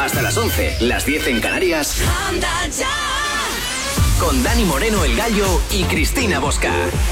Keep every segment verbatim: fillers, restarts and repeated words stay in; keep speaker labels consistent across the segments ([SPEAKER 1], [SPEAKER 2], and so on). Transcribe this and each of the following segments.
[SPEAKER 1] Hasta las once, las diez en Canarias. Anda ya. Con Dani Moreno, el Gallo, y Cristina Bosca.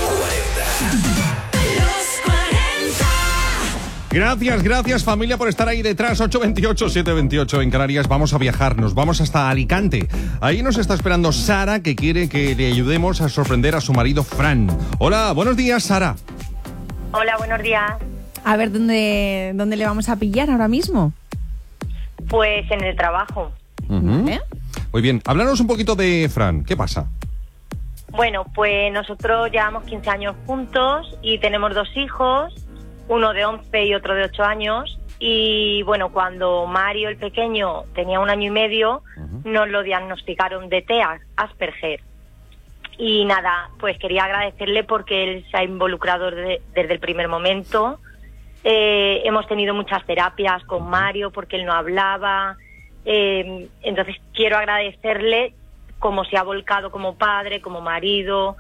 [SPEAKER 2] Gracias, gracias familia por estar ahí detrás. ocho veintiocho, siete veintiocho en Canarias. Vamos a viajar, nos vamos hasta Alicante. Ahí nos está esperando Sara, que quiere que le ayudemos a sorprender a su marido Fran. Hola, buenos días, Sara.
[SPEAKER 3] Hola, buenos días.
[SPEAKER 4] A ver, ¿dónde, dónde le vamos a pillar ahora mismo?
[SPEAKER 3] Pues en el trabajo.
[SPEAKER 2] Uh-huh. ¿Eh? Muy bien, háblanos un poquito de Fran. ¿Qué pasa?
[SPEAKER 3] Bueno, pues nosotros llevamos quince años juntos y tenemos dos hijos, uno de once y otro de ocho años. Y bueno, cuando Mario, el pequeño, tenía un año y medio, uh-huh. nos lo diagnosticaron de T E A, Asperger. Y nada, pues quería agradecerle porque él se ha involucrado de, desde el primer momento. Eh, hemos tenido muchas terapias con Mario porque él no hablaba. Eh, entonces quiero agradecerle cómo se ha volcado como padre, como marido.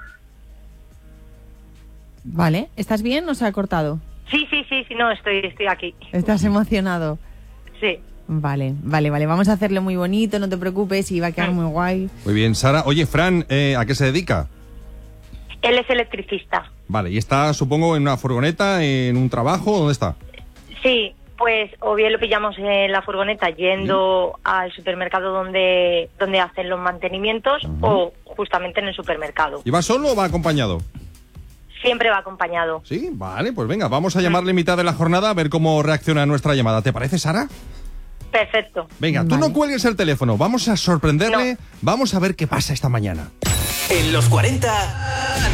[SPEAKER 4] Vale, ¿estás bien o se ha cortado?
[SPEAKER 3] Sí, sí, sí, sí, no, estoy, estoy aquí.
[SPEAKER 4] ¿Estás emocionado?
[SPEAKER 3] Sí.
[SPEAKER 4] Vale, vale, vale, vamos a hacerlo muy bonito, no te preocupes, y va a quedar muy guay.
[SPEAKER 2] Muy bien, Sara. Oye, Fran, eh, ¿a qué se dedica?
[SPEAKER 3] Él es electricista.
[SPEAKER 2] Vale, ¿y está, supongo, en una furgoneta, en un trabajo? ¿Dónde está?
[SPEAKER 3] Sí, pues o bien lo pillamos en la furgoneta yendo ¿Sí? al supermercado donde, donde hacen los mantenimientos uh-huh. o justamente en el supermercado.
[SPEAKER 2] ¿Y va solo o va acompañado?
[SPEAKER 3] Siempre va acompañado.
[SPEAKER 2] Sí, vale, pues venga, vamos a llamarle en mitad de la jornada a ver cómo reacciona nuestra llamada. ¿Te parece, Sara?
[SPEAKER 3] Perfecto.
[SPEAKER 2] Venga, tú vale. no cuelgues el teléfono, vamos a sorprenderle, no. vamos a ver qué pasa esta mañana.
[SPEAKER 1] En los cuarenta...